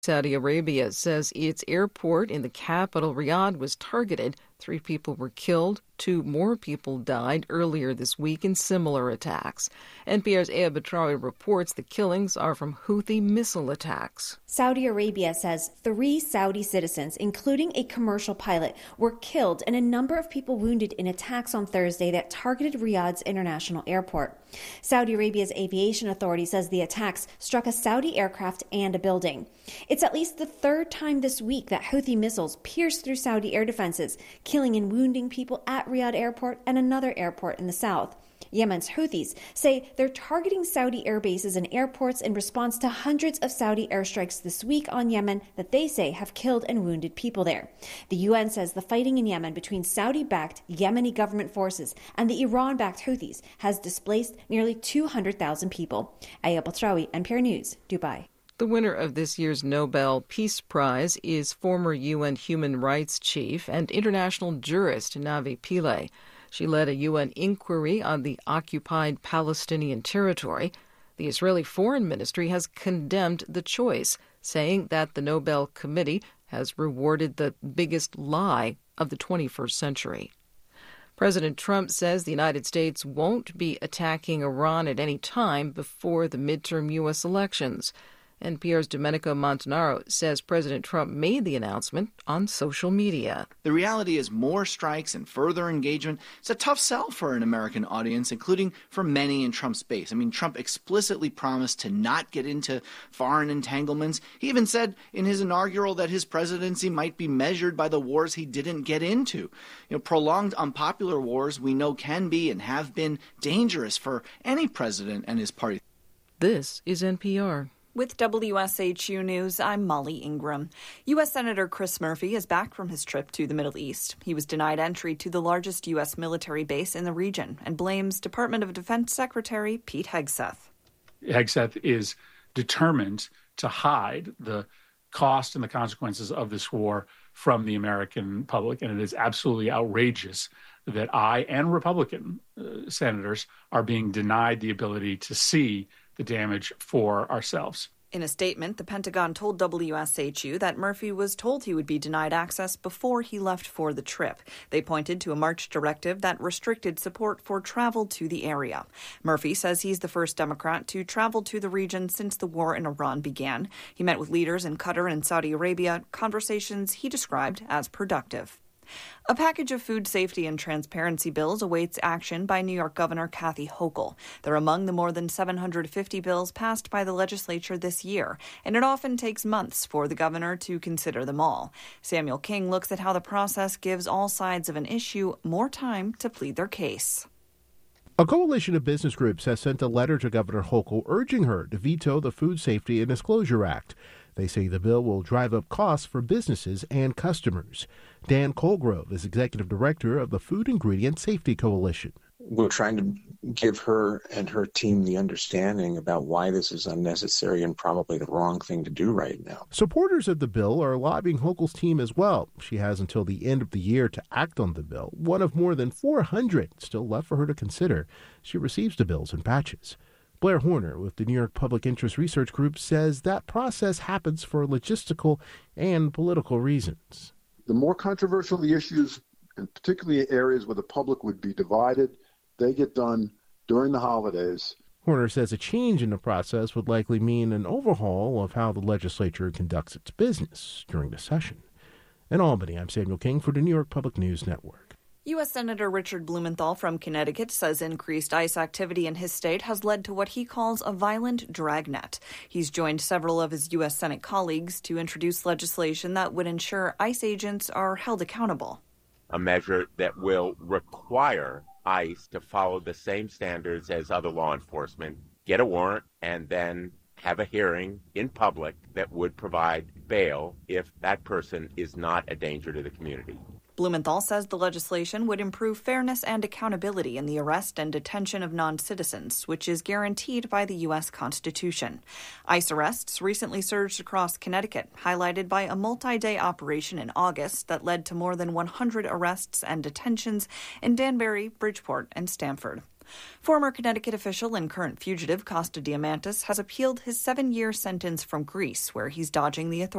Saudi Arabia says its airport in the capital, Riyadh, was targeted. 3 people were killed. 2 more people died earlier this week in similar attacks. NPR's Aya Batrawi reports the killings are from Houthi missile attacks. Saudi Arabia says 3 Saudi citizens, including a commercial pilot, were killed and a number of people wounded in attacks on Thursday that targeted Riyadh's international airport. Saudi Arabia's aviation authority says the attacks struck a Saudi aircraft and a building. It's at least the 3rd time this week that Houthi missiles pierced through Saudi air defenses, killing and wounding people at Riyadh Airport and another airport in the south. Yemen's Houthis say they're targeting Saudi air bases and airports in response to hundreds of Saudi airstrikes this week on Yemen that they say have killed and wounded people there. The UN says the fighting in Yemen between Saudi-backed Yemeni government forces and the Iran-backed Houthis has displaced nearly 200,000 people. Aya Batrawi, NPR News, Dubai. The winner of this year's Nobel Peace Prize is former UN human rights chief and international jurist Navi Pillay. She led a UN inquiry on the occupied Palestinian territory. The Israeli Foreign Ministry has condemned the choice, saying that the Nobel Committee has rewarded the biggest lie of the 21st century. President Trump says the United States won't be attacking Iran at any time before the midterm U.S. elections. NPR's Domenico Montanaro says President Trump made the announcement on social media. The reality is more strikes and further engagement. It's a tough sell for an American audience, including for many in Trump's base. Trump explicitly promised to not get into foreign entanglements. He even said in his inaugural that his presidency might be measured by the wars he didn't get into. Prolonged unpopular wars we know can be and have been dangerous for any president and his party. This is NPR. With WSHU News, I'm Molly Ingram. U.S. Senator Chris Murphy is back from his trip to the Middle East. He was denied entry to the largest U.S. military base in the region and blames Department of Defense Secretary Pete Hegseth. Hegseth is determined to hide the cost and the consequences of this war from the American public, and it is absolutely outrageous that I and Republican senators are being denied the ability to see the damage for ourselves. In a statement, the Pentagon told WSHU that Murphy was told he would be denied access before he left for the trip. They pointed to a March directive that restricted support for travel to the area. Murphy says he's the first Democrat to travel to the region since the war in Iran began. He met with leaders in Qatar and Saudi Arabia, conversations he described as productive. A package of food safety and transparency bills awaits action by New York Governor Kathy Hochul. They're among the more than 750 bills passed by the legislature this year, and it often takes months for the governor to consider them all. Samuel King looks at how the process gives all sides of an issue more time to plead their case. A coalition of business groups has sent a letter to Governor Hochul urging her to veto the Food Safety and Disclosure Act. They say the bill will drive up costs for businesses and customers. Dan Colgrove is executive director of the Food Ingredient Safety Coalition. We're trying to give her and her team the understanding about why this is unnecessary and probably the wrong thing to do right now. Supporters of the bill are lobbying Hochul's team as well. She has until the end of the year to act on the bill, one of more than 400 still left for her to consider. She receives the bills in batches. Blair Horner with the New York Public Interest Research Group says that process happens for logistical and political reasons. The more controversial the issues, and particularly areas where the public would be divided, they get done during the holidays. Horner says a change in the process would likely mean an overhaul of how the legislature conducts its business during the session. In Albany, I'm Samuel King for the New York Public News Network. U.S. Senator Richard Blumenthal from Connecticut says increased ICE activity in his state has led to what he calls a violent dragnet. He's joined several of his U.S. Senate colleagues to introduce legislation that would ensure ICE agents are held accountable. A measure that will require ICE to follow the same standards as other law enforcement, get a warrant, and then have a hearing in public that would provide bail if that person is not a danger to the community. Blumenthal says the legislation would improve fairness and accountability in the arrest and detention of non-citizens, which is guaranteed by the U.S. Constitution. ICE arrests recently surged across Connecticut, highlighted by a multi-day operation in August that led to more than 100 arrests and detentions in Danbury, Bridgeport, and Stamford. Former Connecticut official and current fugitive Costa Diamantis has appealed his 7-year sentence from Greece, where he's dodging the authorities.